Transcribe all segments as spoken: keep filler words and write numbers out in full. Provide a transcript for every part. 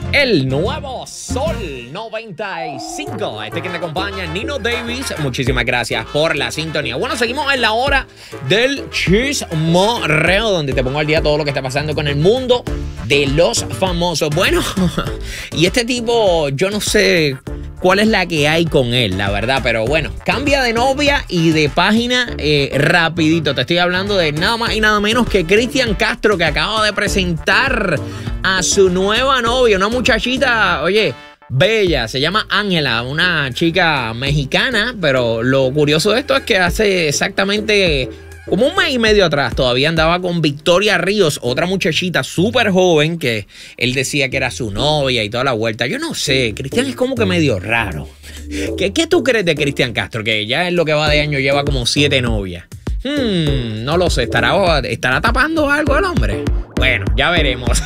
El nuevo Sol noventa y cinco. Este que me acompaña, Nino Davis. Muchísimas gracias por la sintonía. Bueno, seguimos en la hora del chismorreo, donde te pongo al día todo lo que está pasando con el mundo de los famosos. Bueno, y este tipo, yo no sé cuál es la que hay con él, la verdad, pero bueno, cambia de novia y de página eh, rapidito. Te estoy hablando de nada más y nada menos que Cristian Castro, que acaba de presentar a su nueva novia, una muchachita, oye, bella, se llama Ángela, una chica mexicana, pero lo curioso de esto es que hace exactamente como un mes y medio atrás todavía andaba con Victoria Ríos, otra muchachita súper joven que él decía que era su novia y toda la vuelta. Yo no sé, Cristian es como que medio raro. ¿Qué, qué tú crees de Cristian Castro? Que ya en lo que va de año lleva como siete novias. Hmm, no lo sé, ¿estará, estará tapando algo el hombre? Bueno, ya veremos.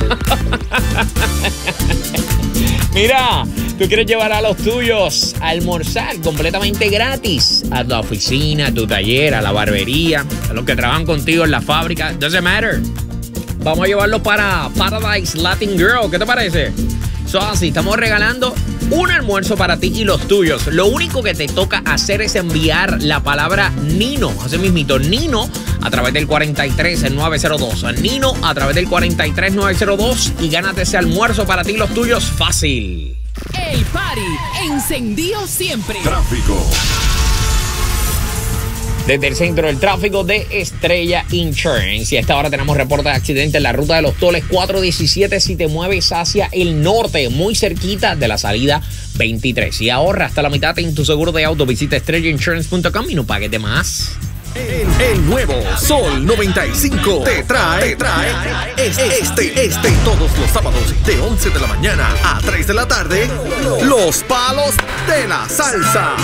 Mira, tú quieres llevar a los tuyos a almorzar completamente gratis a tu oficina, a tu taller, a la barbería, a los que trabajan contigo en la fábrica. Doesn't matter. Vamos a llevarlo para Paradise Latin Girl. ¿Qué te parece? So, así, estamos regalando un almuerzo para ti y los tuyos. Lo único que te toca hacer es enviar la palabra Nino, así mismito, Nino, a través del cuarenta y tres nueve cero dos. Nino a través del cuarenta y tres nueve cero dos y gánate ese almuerzo para ti y los tuyos fácil. El party encendido siempre. Tráfico. Desde el centro del tráfico de Estrella Insurance. Y a esta hora tenemos reporte de accidente en la ruta de los Toles cuatro diecisiete si te mueves hacia el norte, muy cerquita de la salida veintitrés. Y ahorra hasta la mitad en tu seguro de auto. Visita estrella insurance punto com y no pagues de más. El, el nuevo Sol noventa y cinco te trae, te trae este, este, este, todos los sábados de once de la mañana a tres de la tarde, los palos de la salsa.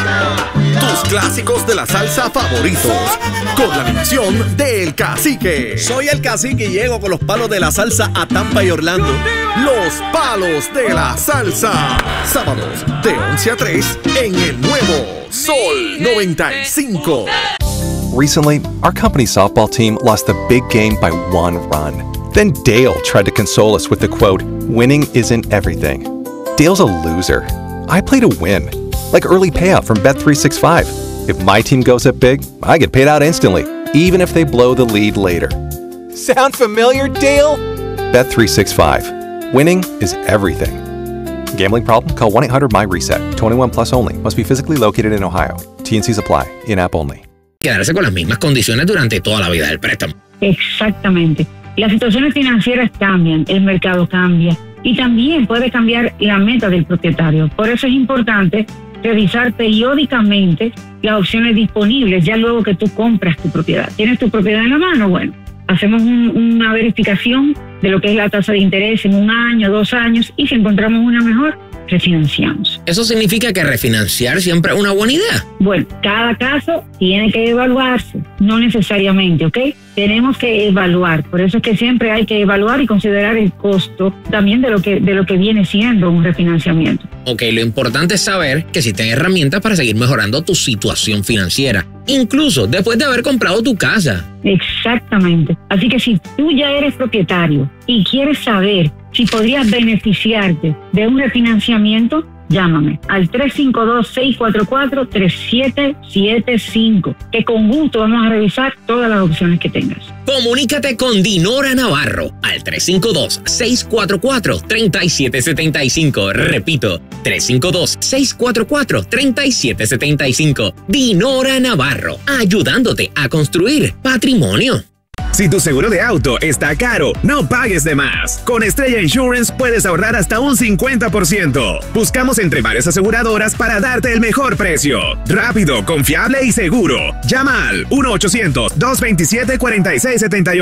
Tus clásicos de la salsa favoritos, con la animación del Cacique. Soy el Cacique y llego con los palos de la salsa a Tampa y Orlando. Los palos de la salsa. Sábados de once a tres en el nuevo Sol noventa y cinco. Recently, our company's softball team lost the big game by one run. Then Dale tried to console us with the quote, "Winning isn't everything." Dale's a loser. I play to win. Like early payout from Bet three sixty-five. If my team goes up big, I get paid out instantly, even if they blow the lead later. Sound familiar, Dale? Bet three sixty-five. Winning is everything. Gambling problem? Call one eight hundred my reset. twenty-one plus only. Must be physically located in Ohio. T and C's apply. In-app only. Quedarse con las mismas condiciones durante toda la vida del préstamo. Exactamente. Las situaciones financieras cambian, el mercado cambia y también puede cambiar la meta del propietario. Por eso es importante revisar periódicamente las opciones disponibles ya luego que tú compras tu propiedad. ¿Tienes tu propiedad en la mano? Bueno, hacemos un, una verificación de lo que es la tasa de interés en un año, dos años, y si encontramos una mejor, refinanciamos. ¿Eso significa que refinanciar siempre es una buena idea? Bueno, cada caso tiene que evaluarse, no necesariamente, ¿ok? Tenemos que evaluar, por eso es que siempre hay que evaluar y considerar el costo también de lo que, de lo que viene siendo un refinanciamiento. Ok, lo importante es saber que existen herramientas para seguir mejorando tu situación financiera, incluso después de haber comprado tu casa. Exactamente. Así que si tú ya eres propietario y quieres saber si podrías beneficiarte de un refinanciamiento, llámame al tres cinco dos, seis cuatro cuatro, tres siete siete cinco, que con gusto vamos a revisar todas las opciones que tengas. Comunícate con Dinora Navarro al tres cinco dos, seis cuatro cuatro, tres siete siete cinco. Repito, tres cinco dos, seis cuatro cuatro, tres siete siete cinco. Dinora Navarro, ayudándote a construir patrimonio. Si tu seguro de auto está caro, no pagues de más. Con Estrella Insurance puedes ahorrar hasta un cincuenta por ciento. Buscamos entre varias aseguradoras para darte el mejor precio. Rápido, confiable y seguro. Llama al uno ochocientos, dos veintisiete, cuarenta y seis setenta y ocho.